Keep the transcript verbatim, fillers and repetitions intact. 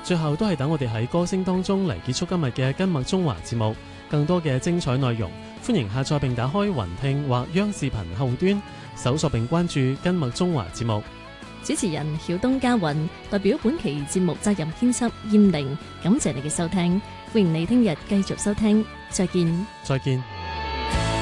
最後都係等我哋喺歌聲當中嚟結束今日嘅根脈中華節目。更多嘅精彩內容，歡迎下載並打開雲聽或央視頻後端搜索並關注根脈中華節目。 主持人曉東嘉雲代表本期節目責任編輯燕玲，感謝你嘅收聽，歡迎你聽日繼續收聽，再見。 再見。